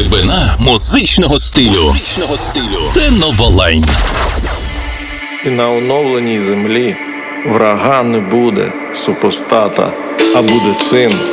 Глибина музичного стилю. Це Новолайн. І на оновленій землі врага не буде супостата, а буде син